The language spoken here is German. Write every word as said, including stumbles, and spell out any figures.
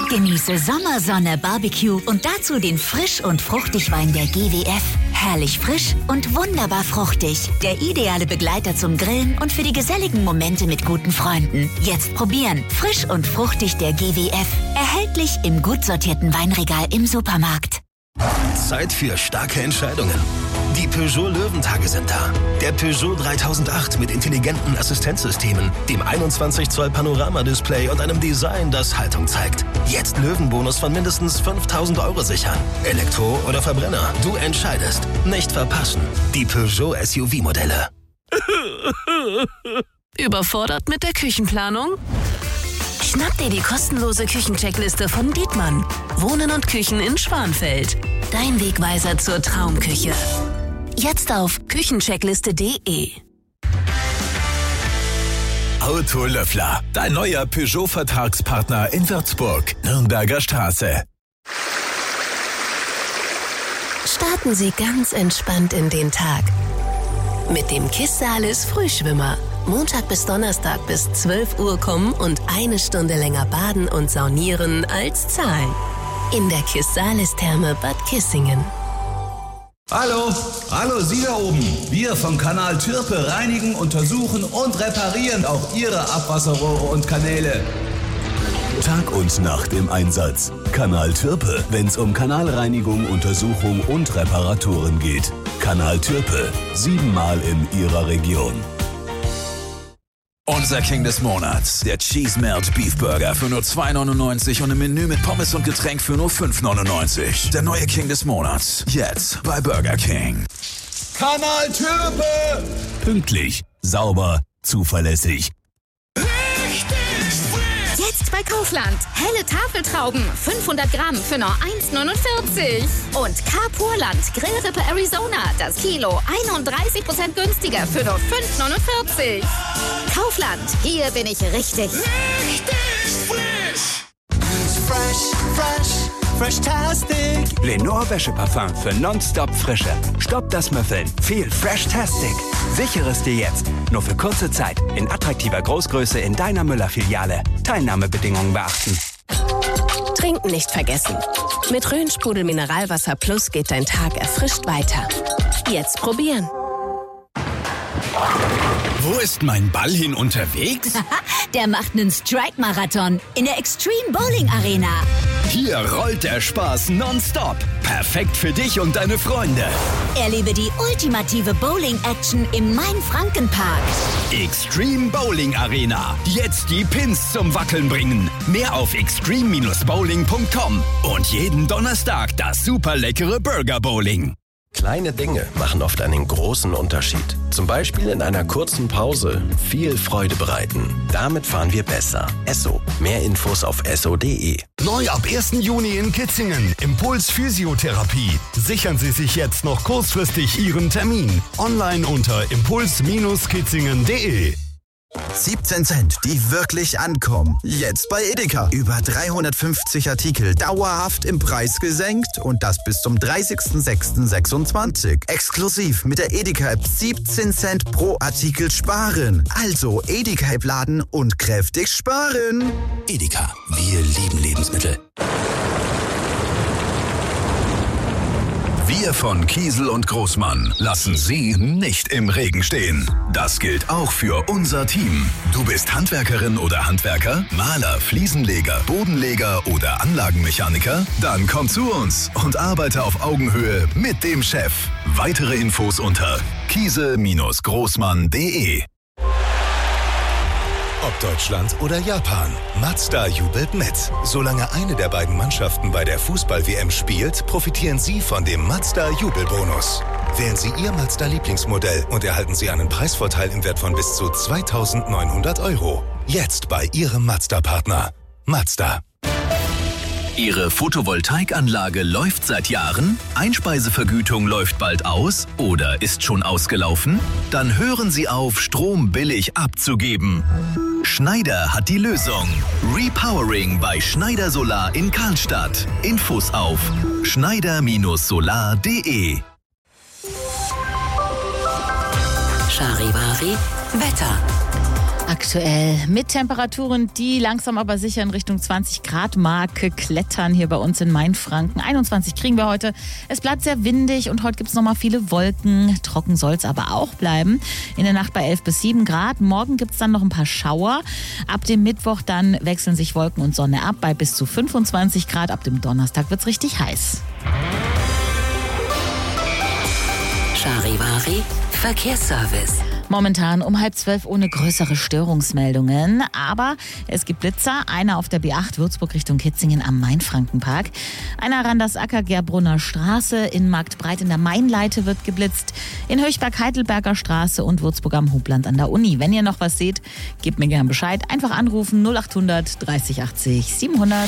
Genieße Sommersonne, Barbecue und dazu den Frisch- und Fruchtigwein der G W F. Herrlich frisch und wunderbar fruchtig. Der ideale Begleiter zum Grillen und für die geselligen Momente mit guten Freunden. Jetzt probieren. Frisch und fruchtig der G W F. Erhältlich im gut sortierten Weinregal im Supermarkt. Zeit für starke Entscheidungen. Die Peugeot Löwentage sind da. Der Peugeot dreitausendacht mit intelligenten Assistenzsystemen, dem einundzwanzig Zoll Panoramadisplay und einem Design, das Haltung zeigt. Jetzt Löwenbonus von mindestens fünftausend Euro sichern. Elektro oder Verbrenner, du entscheidest. Nicht verpassen. Die Peugeot S U V-Modelle. Überfordert mit der Küchenplanung? Schnapp dir die kostenlose Küchencheckliste von Dietmann. Wohnen und Küchen in Schwanfeld. Dein Wegweiser zur Traumküche. Jetzt auf küchencheckliste punkt de. Autolöffler, dein neuer Peugeot-Vertragspartner in Würzburg, Nürnberger Straße. Starten Sie ganz entspannt in den Tag. Mit dem Kissalis Frühschwimmer. Montag bis Donnerstag bis zwölf Uhr kommen und eine Stunde länger baden und saunieren als zahlen. In der Kissalis-Therme Bad Kissingen. Hallo, hallo Sie da oben. Wir vom Kanal Türpe reinigen, untersuchen und reparieren auch Ihre Abwasserrohre und Kanäle. Tag und Nacht im Einsatz. Kanal Türpe, wenn's um Kanalreinigung, Untersuchung und Reparaturen geht. Kanal Türpe, siebenmal in Ihrer Region. Unser King des Monats, der Cheese Melt Beef Burger für nur zwei neunundneunzig und ein Menü mit Pommes und Getränk für nur fünf neunundneunzig. Der neue King des Monats, jetzt bei Burger King. Kanal Türpe! Pünktlich, sauber, zuverlässig. Jetzt bei Kaufland. Helle Tafeltrauben, fünfhundert Gramm für nur eins neunundvierzig. Und Carpurland Grillrippe Arizona, das Kilo einunddreißig Prozent günstiger für nur fünf neunundvierzig. Kaufland, hier bin ich richtig. Richtig frisch. Fresh, fresh, fresh-tastic. Lenore Wäscheparfum für nonstop Frische. Stopp das Müffeln. Viel Fresh-tastic. Sichere es dir jetzt. Nur für kurze Zeit. In attraktiver Großgröße in deiner Müller-Filiale. Teilnahmebedingungen beachten. Trinken nicht vergessen. Mit Rhön-Sprudel Mineralwasser Plus geht dein Tag erfrischt weiter. Jetzt probieren. Wo ist mein Ball hin unterwegs? Der macht einen Strike-Marathon in der Extreme Bowling Arena. Hier rollt der Spaß nonstop. Perfekt für dich und deine Freunde. Erlebe die ultimative Bowling-Action im Main-Franken-Park. Extreme Bowling Arena. Jetzt die Pins zum Wackeln bringen. Mehr auf extreme bowling punkt com. Und jeden Donnerstag das super leckere Burger Bowling. Kleine Dinge machen oft einen großen Unterschied. Zum Beispiel in einer kurzen Pause viel Freude bereiten. Damit fahren wir besser. Esso. Mehr Infos auf esso punkt de. Neu ab ersten Juni in Kitzingen. Impuls Physiotherapie. Sichern Sie sich jetzt noch kurzfristig Ihren Termin. Online unter impuls kitzingen punkt de. siebzehn Cent, die wirklich ankommen. Jetzt bei Edeka. Über dreihundertfünfzig Artikel dauerhaft im Preis gesenkt und das bis zum dreißigsten sechsten sechsundzwanzig. Exklusiv mit der Edeka-App siebzehn Cent pro Artikel sparen. Also Edeka-App laden und kräftig sparen. Edeka, wir lieben Lebensmittel. Wir von Kiesel und Großmann lassen Sie nicht im Regen stehen. Das gilt auch für unser Team. Du bist Handwerkerin oder Handwerker, Maler, Fliesenleger, Bodenleger oder Anlagenmechaniker? Dann komm zu uns und arbeite auf Augenhöhe mit dem Chef. Weitere Infos unter kiesel großmann punkt de. Ob Deutschland oder Japan, Mazda jubelt mit. Solange eine der beiden Mannschaften bei der Fußball-W M spielt, profitieren Sie von dem Mazda-Jubelbonus. Wählen Sie Ihr Mazda-Lieblingsmodell und erhalten Sie einen Preisvorteil im Wert von bis zu zweitausendneunhundert Euro. Jetzt bei Ihrem Mazda-Partner. Mazda. Ihre Photovoltaikanlage läuft seit Jahren? Einspeisevergütung läuft bald aus oder ist schon ausgelaufen? Dann hören Sie auf, Strom billig abzugeben. Schneider hat die Lösung. Repowering bei Schneider Solar in Karlstadt. Infos auf schneider solar punkt de. Charivari Wetter. Aktuell mit Temperaturen, die langsam aber sicher in Richtung zwanzig Grad Marke klettern hier bei uns in Mainfranken. einundzwanzig kriegen wir heute. Es bleibt sehr windig und heute gibt es nochmal viele Wolken. Trocken soll es aber auch bleiben. In der Nacht bei elf bis sieben Grad. Morgen gibt es dann noch ein paar Schauer. Ab dem Mittwoch dann wechseln sich Wolken und Sonne ab bei bis zu fünfundzwanzig Grad. Ab dem Donnerstag wird es richtig heiß. Charivari Verkehrsservice. Momentan um halb zwölf ohne größere Störungsmeldungen. Aber es gibt Blitzer. Einer auf der B acht Würzburg Richtung Kitzingen am Mainfrankenpark. Einer Randersacker-Gerbrunner Straße. In Marktbreit in der Mainleite wird geblitzt. In Höchberg-Heidelberger Straße und Würzburg am Hubland an der Uni. Wenn ihr noch was seht, gebt mir gern Bescheid. Einfach anrufen null achthundert dreißig achtzig siebenhundert.